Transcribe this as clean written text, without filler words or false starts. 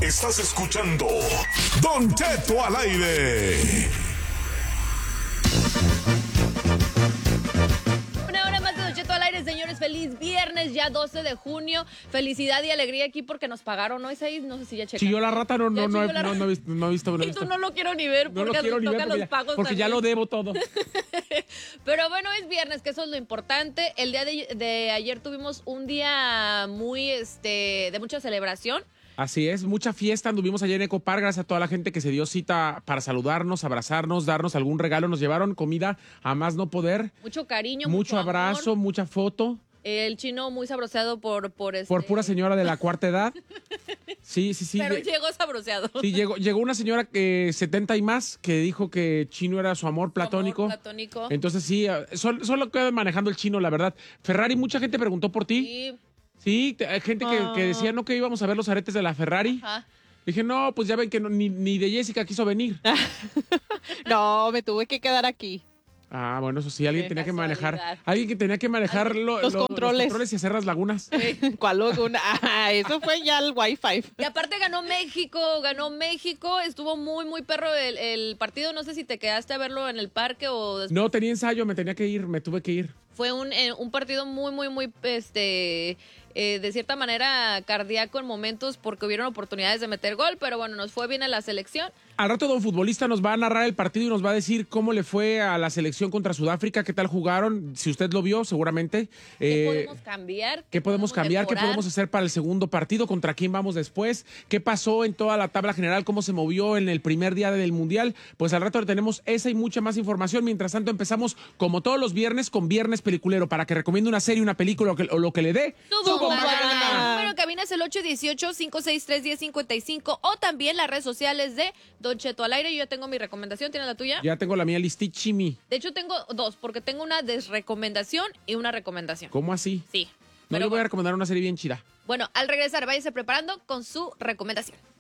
Estás escuchando Don Cheto al aire. Una hora más de Don Cheto al aire, señores. Feliz viernes, ya 12 de junio. Felicidad y alegría aquí porque nos pagaron, ¿no? Isaí, no sé si ya checaste. Chilló la rata, no he visto. Y tú no lo quiero ni ver porque tocan los pagos porque ya lo debo todo. Pero bueno, es viernes, que eso es lo importante. El día de ayer tuvimos un día muy, de mucha celebración. Así es, mucha fiesta, anduvimos ayer en Ecopar, gracias a toda la gente que se dio cita para saludarnos, abrazarnos, darnos algún regalo, nos llevaron comida a más no poder. Mucho cariño, mucho abrazo, amor. Mucha foto. El chino muy sabroseado por pura señora de la cuarta edad. Sí. Pero llegó sabroseado. Sí, llegó una señora que 70 y más que dijo que Chino era su amor platónico. Amor platónico. Entonces sí, solo queda manejando el Chino, la verdad. Ferrari, mucha gente preguntó por ti. Sí. Sí, hay gente que decía, no, que íbamos a ver los aretes de la Ferrari. Ajá. Dije, no, pues ya ven que ni de Jessica quiso venir. No, me tuve que quedar aquí. Ah, bueno, eso sí, alguien Qué tenía que casualidad. manejar. Alguien que tenía que manejar Los controles. y hacer las lagunas. ¿Cuál laguna? Eso fue ya el Wi-Fi. Y aparte ganó México, estuvo muy, muy perro el partido. No sé si te quedaste a verlo en el parque o después. No, tenía ensayo, me tuve que ir. Fue un partido muy, muy, muy, de cierta manera cardíaco en momentos porque hubieron oportunidades de meter gol, pero bueno, nos fue bien a la selección. Al rato Don Futbolista nos va a narrar el partido y nos va a decir cómo le fue a la selección contra Sudáfrica, qué tal jugaron, si usted lo vio, seguramente. ¿Qué podemos cambiar? ¿Qué podemos cambiar? ¿Qué mejorar? podemos hacer para el segundo partido? ¿Contra quién vamos después? ¿Qué pasó en toda la tabla general? ¿Cómo se movió en el primer día del Mundial? Pues al rato tenemos esa y mucha más información. Mientras tanto empezamos, como todos los viernes, con Viernes Peliculero, para que recomiende una serie, una película o lo que le dé. El número en cabina es el 818-563-1055 o también las redes sociales de Don Cheto al aire. Yo ya tengo mi recomendación. ¿Tienes la tuya? Ya tengo la mía listichimi. De hecho, tengo dos, porque tengo una desrecomendación y una recomendación. ¿Cómo así? Sí. No, le voy a recomendar una serie bien chida. Bueno, al regresar, váyase preparando con su recomendación.